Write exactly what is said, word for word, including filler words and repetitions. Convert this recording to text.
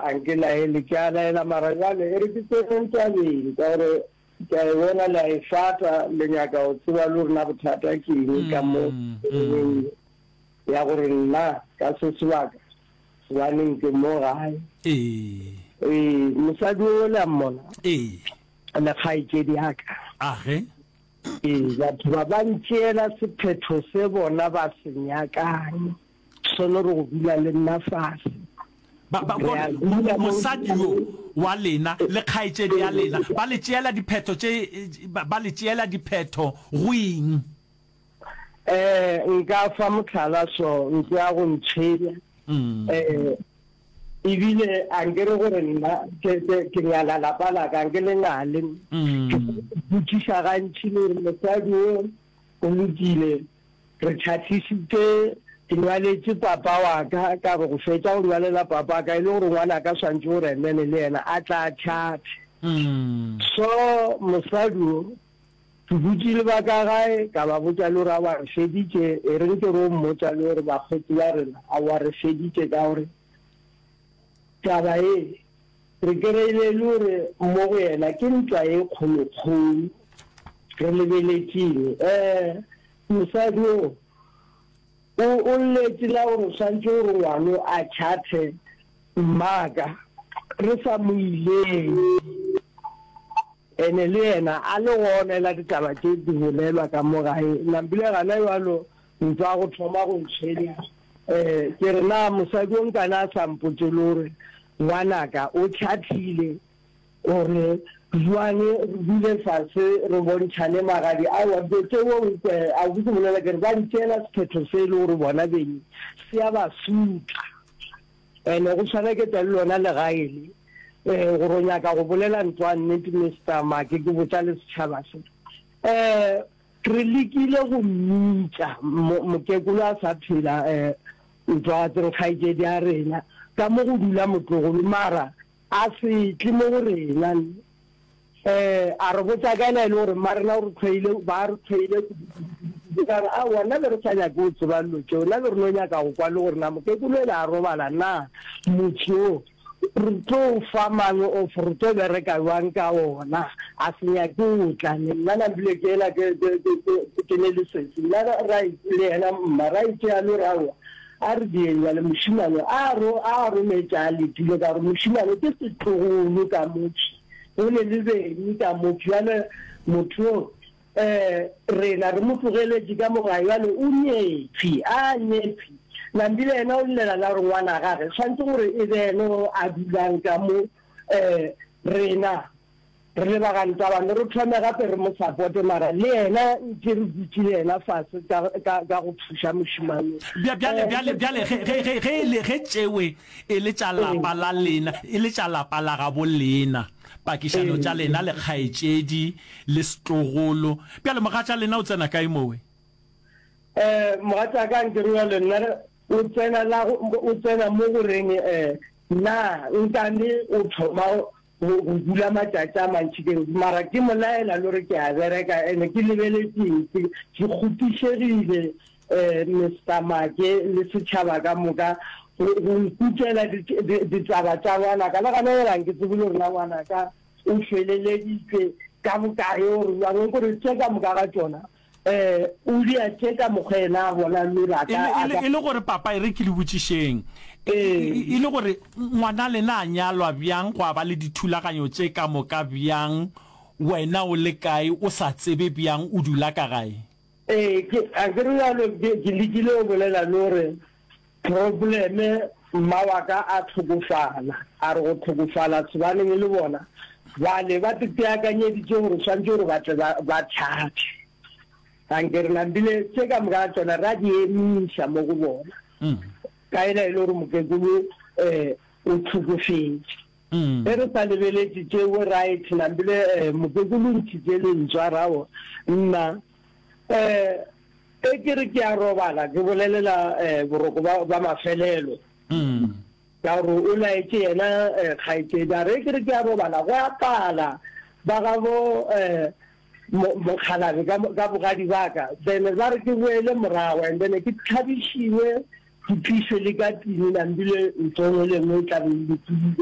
anke la ele ka la la maragale e re tsetsa le ka re ka bona la e fata le nyaka o tswa lo rena bothata ke eng ka mo ya gore nna ka se swaka swaneng ke mo gae eh eh mosadi o la mmona eh ana khaitedi haka age eh batho ba bantshela sephetho se bona ba senyakang sono re go bula le nna fase ba ba mosadi yo wa lena le khaitedi ya lena ba le tšela diphetho tše ba le tšela diphetho ruing eh nka fa mothala so ntse a go ntshela eh ibile angere gore nna ke ke ngala la pala ka ke le ngale butisa ga ntshile re mosadi o o lukile re thathisitse ke ngwaletse papa wa ka ka go fetsa go ngwalela papa ka ile gore ngwana ka swantse gore nene le yena a tla thathe so mosadi ke butile ba ka gae ka ba botsa le ra wa re feditse e re ke ro mmotsa le gore ba khotsi ya rena a wa re feditse ka gore taba e re kereile le gore mo go yena ke ntwa e kgolokgolo re lebeletseng eh mosadi o o letse la gore santse gore ngwana a chathe mmaka re sa mo ileng ene le yena a le gone la ditaba tse di bolelwa ka mo gae nambile gana jalo ntwa go thoma go ntshela eh ke re na mosadi o nkana sa mpotse lore ngwanaka o chathile ore jwane bile fase re bontshane magadi a wa betse wo a go bolela ke re ba ntela sephetho se le gore bona beng se ya ba suta ene go tshwana ke tellona le gaele eh go ronya ka go bolela ntwa nnete Mister Make ke botsa le setšhaba se eh re likile go mmitsa mokekula sa phela eh ntwa tse khaije di a rena ka mo go dula motlogolo mara a se tlimo go rena eh a re botsa ka ena ile gore marena re tshweile ba re tshweile ka re a wona le re tsaya go tseba lotse ona le re no nyaka go kwa le gore na mokekulo le a robala na motho re tlo fa mano o fruto be re ka wang ka ona a senya go tla nna na bile ke la ke ke le le se la right le ena right ya lo rawa a re di ya le moshimane a ro a ro me tsa le dilo ka re moshimane ke se tlogolo ka motho o le le be ni ka motho ya le motho eh re na re mo tlogele ka mo ga ya le o nyephi a nyephi nambile ena o lela la rongwana ga re tshwantse gore e be no a dulang ka mo eh rena re le ba ga ntwa bana re tlhome gape re mo support mara le ena ke re butile ena fase ka ka go thusha moshimane bjale bjale bjale ge ge ge le ge tsewe e le tsa lapa la lena e le tsa lapa la ga bolena pakishano tsa lena le khaitedi le strogolo bjale mogatša lena o tsena kae mowe eh mogatša ka nkere le nna o tsena la o tsena mo go reng eh na nkane o thoma go dula matšatša mantši ke mara ke molaela le gore ke a bereka ene ke lebeletseng ke gotišegile eh Mister Make le setšhaba ka moka go ikutlela ditaba tša ngwana ka le gana elang ke tsebile gore na ngwana ka o feleleditse ka bokae gore jwang gore tse ka moka ga tsona eh o di a tsheka mogena bona le rata e le gore papa e re ke le botšišeng e le gore ngwana lena a nyalwa bjang go ba le dithulaganyo tse ka moka bjang wena o le kae o sa tsebe bjang o dula ka gae eh ke a ke re lo ke likile o bolela lore probleme mawaka a thugufala a re go thugufala tsbaneng le bona ba le ba titeakanyeditse gore swantse gore ba ba tšhathe angere nambile tseka mga tsona radi emisha mo go bona ka ena ile gore mokekulu eh o thugufetse e re sa lebeletse tsewe right nambile mokekulu ntshitse le ntswa rawo nna eh e ke re ke a robala ke bolelela boroko ba mafelelo ka gore o laetse yena khaiteda re ke re ke a robala go a pala ba ga bo eh mo khalabe ka bogadi baka then ba re ke boele morago and then ke tlhabishiwe ke phišwe le ka tini nambile ntsono le mo tla